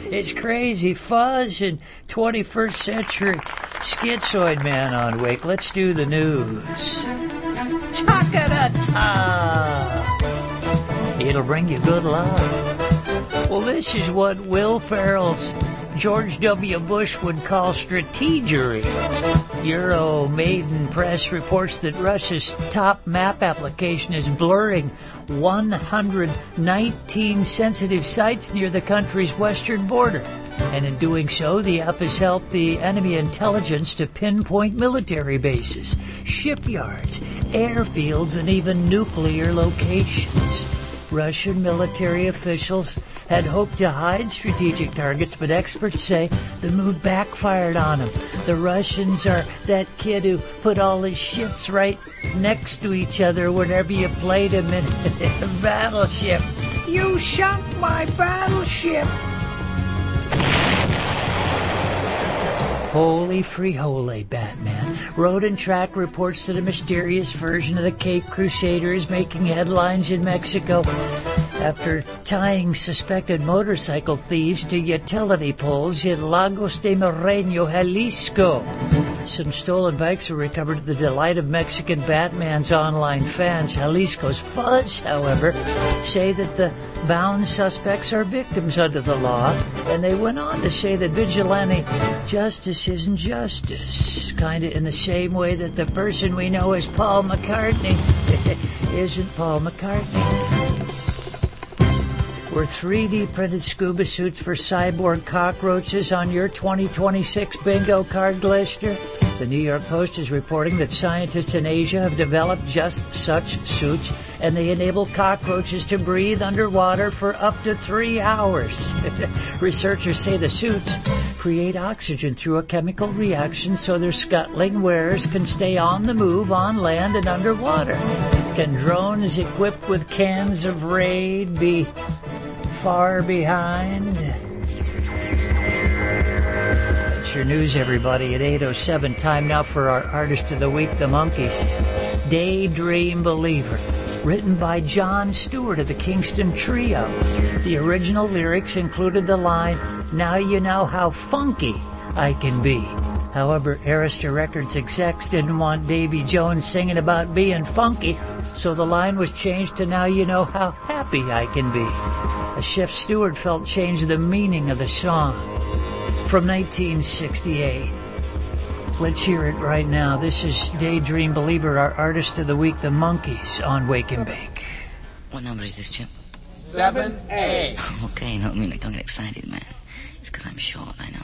It's Crazy Fuzz and 21st Century Schizoid Man on Wake. Let's do the news. Ta-ka-da-ta! It'll bring you good luck. Well, this is what Will Ferrell's George W. Bush would call strategery. Euromaidan Press reports that Russia's top map application is blurring 119 sensitive sites near the country's western border. And in doing so, the app has helped the enemy intelligence to pinpoint military bases, shipyards, airfields, and even nuclear locations. Russian military officials had hoped to hide strategic targets, but experts say the move backfired on them. The Russians are that kid who put all his ships right next to each other whenever you played him in a battleship. You sunk my battleship! Holy free holy, Batman. Road and Track reports that a mysterious version of the Cape Crusader is making headlines in Mexico after tying suspected motorcycle thieves to utility poles in Lagos de Moreno, Jalisco. Some stolen bikes were recovered to the delight of Mexican Batman's online fans. Jalisco's Fuzz, however, say that the bound suspects are victims under the law, and they went on to say that vigilante justice isn't justice, kind of in the same way that the person we know as Paul McCartney isn't Paul McCartney. Were 3D printed scuba suits for cyborg cockroaches on your 2026 bingo card, Glister? The New York Post is reporting that scientists in Asia have developed just such suits, and they enable cockroaches to breathe underwater for up to 3 hours. Researchers say the suits create oxygen through a chemical reaction so their scuttling wearers can stay on the move on land and underwater. Can drones equipped with cans of Raid be far behind? That's your news, everybody, at 8:07. Time now for our Artist of the Week, the Monkees. Daydream Believer, written by Jon Stewart of the Kingston Trio. The original lyrics included the line, "Now you know how funky I can be." However, Arista Records execs didn't want Davy Jones singing about being funky, so the line was changed to "Now you know how happy I can be." A Chef Stewart felt changed the meaning of the song. From 1968. Let's hear it right now. This is Daydream Believer, our Artist of the Week, the Monkees, on Wake and Bake. What number is this, Chip? 7A. Okay, no, I mean, don't get excited, man. It's because I'm short, I know.